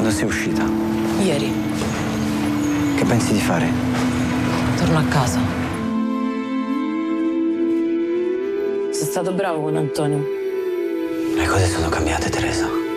Quando sei uscita? Ieri. Che pensi di fare? Torno a casa. Sei stato bravo con Antonio. Le cose sono cambiate, Teresa.